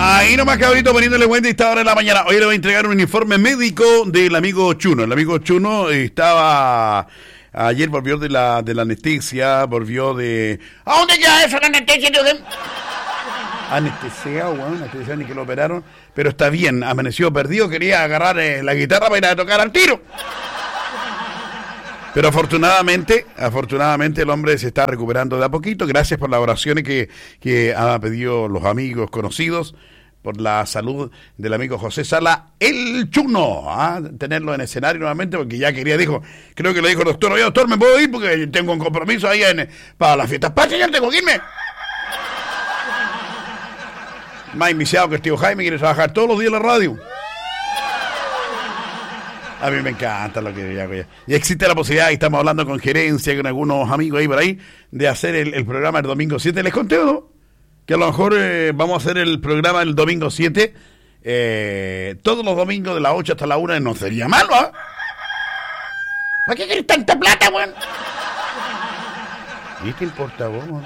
Ahí nomás, cabrito, poniéndole buen día a esta hora de la mañana. Hoy le voy a entregar un informe médico del amigo Chuno. El amigo Chuno estaba... Ayer volvió de la anestesia, volvió de... ¿A dónde queda eso, la anestesia? Anestesia, weón, anestesia, ni que lo operaron. Pero está bien, amaneció perdido, quería agarrar la guitarra para ir a tocar al tiro. Pero afortunadamente el hombre se está recuperando de a poquito, gracias por las oraciones que han pedido los amigos conocidos, por la salud del amigo José Sala, el Chuno, tenerlo en escenario nuevamente, porque ya quería, creo que le dijo el doctor, oye doctor, ¿me puedo ir? Porque tengo un compromiso ahí para las fiestas patrias, ya tengo que irme. Más iniciado que el tío Jaime, quiere trabajar todos los días en la radio. A mí me encanta lo que hago ya. Y existe la posibilidad, y estamos hablando con gerencia, con algunos amigos ahí por ahí, de hacer el programa el domingo 7. ¿Les conté o no? Que a lo mejor vamos a hacer el programa el domingo 7, todos los domingos de las 8 hasta la 1, no sería malo, ¿ah? ¿Para qué querés tanta plata, weón? ¿Qué te importa vos, weón?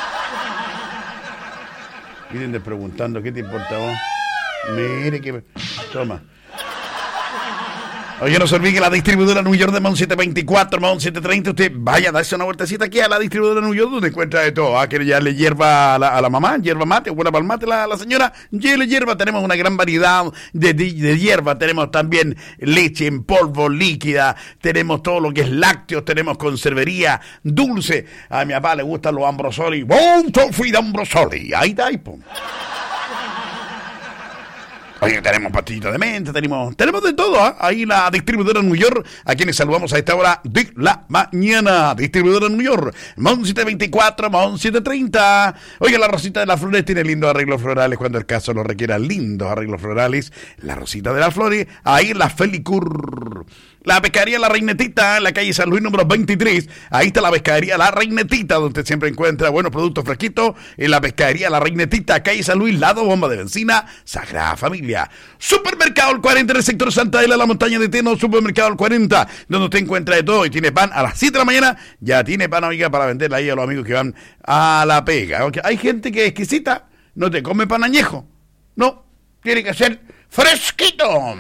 Miren preguntando, ¿qué te importa vos? Mire que... Toma. Oye, no se olvide que la distribuidora New York de Mon 724, Mon 730, usted vaya a darse una vueltecita aquí a la distribuidora New York, donde encuentra de todo. Que ya le hierba a la mamá, hierba mate, buena para el mate la señora, le hierba. Tenemos una gran variedad de hierba, tenemos también leche en polvo, líquida, tenemos todo lo que es lácteos, tenemos conservería, dulce. A mi papá le gustan los ambrosoli, fui de ambrosoli, ahí está, ahí, pum. Oye, tenemos pastillitas de menta, tenemos de todo, Ahí la distribuidora New York, a quienes saludamos a esta hora de la mañana. Distribuidora New York, Mon 724, Mon 730. Oye, la Rosita de las Flores tiene lindos arreglos florales cuando el caso lo requiera. Lindos arreglos florales. La Rosita de las Flores, ahí la Felicur. La pescadería La Reinetita, en la calle San Luis número 23. Ahí está la pescadería La Reinetita, donde siempre encuentra buenos productos fresquitos. En la pescadería La Reinetita, calle San Luis, lado bomba de benzina, Sagrada Familia. Supermercado El 40 en el sector Santa Adela, la montaña de Teno. Supermercado El 40, donde usted encuentra de todo y tiene pan a las 7 de la mañana. Ya tiene pan, amiga, para venderla ahí a los amigos que van a la pega. Hay gente que es exquisita, no te come pan añejo. No, tiene que ser fresquito.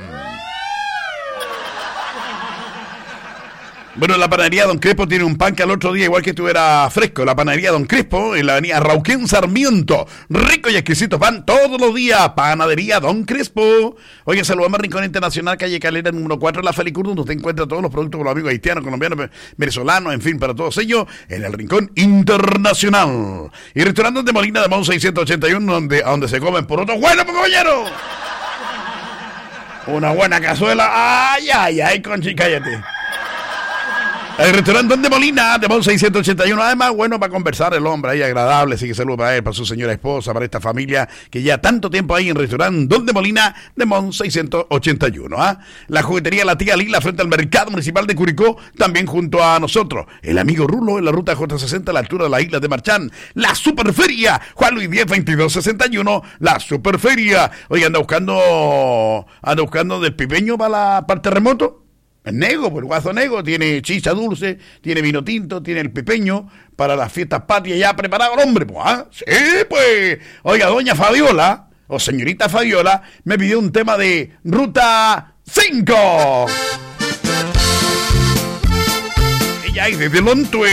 Bueno, la panadería Don Crespo tiene un pan que al otro día igual que estuviera fresco. La panadería Don Crespo en la avenida Rauquén Sarmiento. Rico y exquisito pan todos los días. Panadería Don Crespo. Oye, saludamos a Rincón Internacional, calle Calera, número 4, la Felicur, donde usted encuentra todos los productos con los amigos haitianos, colombianos, venezolanos, en fin, para todos ellos, en el Rincón Internacional. Y restaurante de Molina de Mon 681, donde se comen por otro bueno, compañero. Una buena cazuela. Ay, conchi, cállate. El restaurante de Molina, de Mon 681, además, bueno, para conversar el hombre ahí agradable, así que saludo para él, para su señora esposa, para esta familia que ya tanto tiempo ahí en el restaurante Don de Molina, de Mon 681, La juguetería La Tía Lila, frente al Mercado Municipal de Curicó, también junto a nosotros. El amigo Rulo, en la ruta J60, a la altura de la isla de Marchán. La Superferia, Juan Luis 10, 2261, la Superferia. Oye, anda buscando del pipeño para el terremoto. El Nego, pues el Guaso Nego, tiene chicha dulce, tiene vino tinto, tiene el pipeño para las fiestas patrias ya preparado el hombre, pues, Sí, pues. Oiga, doña Fabiola, o señorita Fabiola, me pidió un tema de Ruta 5. Ella es de Delontue.